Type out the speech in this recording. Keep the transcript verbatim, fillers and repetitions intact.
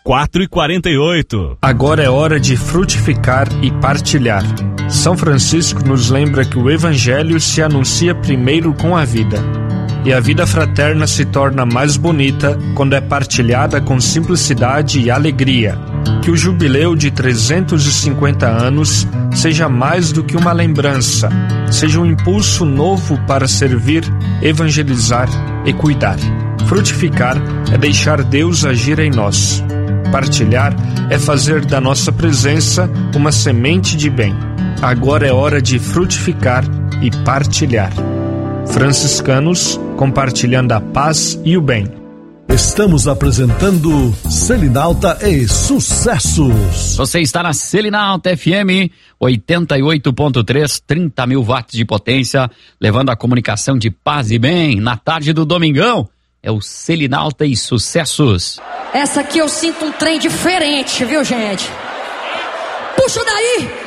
quatro e quarenta e oito. Agora é hora de frutificar e partilhar. São Francisco nos lembra que o Evangelho se anuncia primeiro com a vida. E a vida fraterna se torna mais bonita quando é partilhada com simplicidade e alegria. Que o jubileu de trezentos e cinquenta anos seja mais do que uma lembrança, seja um impulso novo para servir, evangelizar e cuidar. Frutificar é deixar Deus agir em nós. Partilhar é fazer da nossa presença uma semente de bem. Agora é hora de frutificar e partilhar. Franciscanos, compartilhando a paz e o bem. Estamos apresentando Selinalta e Sucessos. Você está na Selinalta F M oitenta e oito ponto três, trinta mil watts de potência, levando a comunicação de paz e bem. Na tarde do domingão, é o Selinalta e Sucessos. Essa aqui eu sinto um trem diferente, viu, gente? Puxa daí!